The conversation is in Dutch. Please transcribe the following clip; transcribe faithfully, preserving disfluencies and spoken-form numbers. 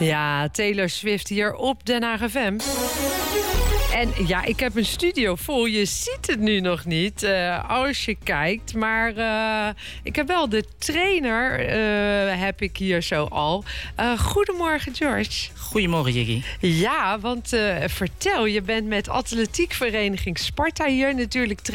Ja, Taylor Swift hier op Den Haag F M. En ja, ik heb een studio vol. Je ziet het nu nog niet uh, als je kijkt. Maar uh, ik heb wel de trainer, uh, heb ik hier zo al. Uh, goedemorgen, George. Goedemorgen, Jiggy. Ja, want uh, vertel, je bent met atletiekvereniging Sparta hier natuurlijk